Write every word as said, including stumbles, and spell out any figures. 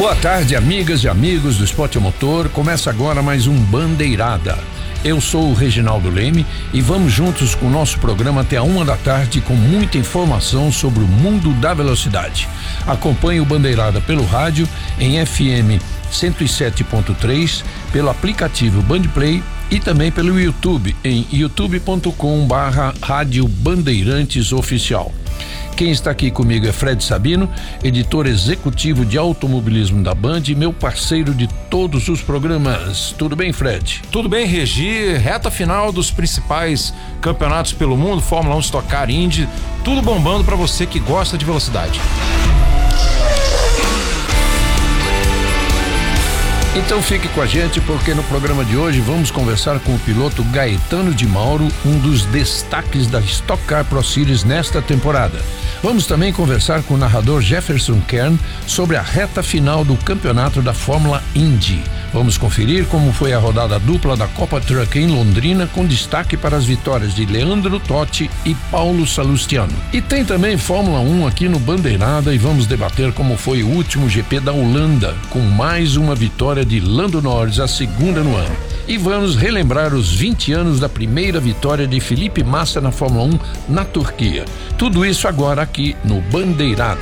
Boa tarde, amigas e amigos do Esporte Motor. Começa agora mais um Bandeirada. Eu sou o Reginaldo Leme e vamos juntos com o nosso programa até a uma da tarde com muita informação sobre o mundo da velocidade. Acompanhe o Bandeirada pelo rádio em F M cento e sete ponto três, pelo aplicativo Bandplay e também pelo YouTube em youtube ponto com barra Rádio Bandeirantes Oficial. Quem está aqui comigo é Fred Sabino, editor executivo de automobilismo da Band e meu parceiro de todos os programas. Tudo bem, Fred? Tudo bem, Regi. Reta final dos principais campeonatos pelo mundo, Fórmula um, Stock Car, Indy, tudo bombando para você que gosta de velocidade. Então fique com a gente, porque no programa de hoje vamos conversar com o piloto Gaetano de Mauro, um dos destaques da Stock Car Pro Series nesta temporada. Vamos também conversar com o narrador Jefferson Kern sobre a reta final do campeonato da Fórmula Indy. Vamos conferir como foi a rodada dupla da Copa Truck em Londrina, com destaque para as vitórias de Leandro Totti e Paulo Salustiano. E tem também Fórmula um aqui no Bandeirada e vamos debater como foi o último G P da Holanda, com mais uma vitória de Lando Norris, a segunda no ano. E vamos relembrar os vinte anos da primeira vitória de Felipe Massa na Fórmula um na Turquia. Tudo isso agora aqui no Bandeirada.